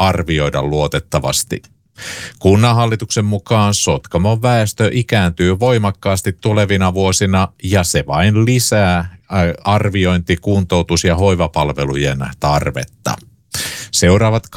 arvioida luotettavasti. Kunnanhallituksen mukaan Sotkamon väestö ikääntyy voimakkaasti tulevina vuosina ja se vain lisää arviointi-, kuntoutus- ja hoivapalvelujen tarvetta. Seuraavat